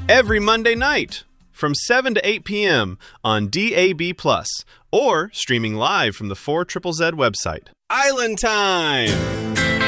every Monday night from 7 to 8 p.m. on DAB+, or streaming live from the 4ZZZ website. Island Time!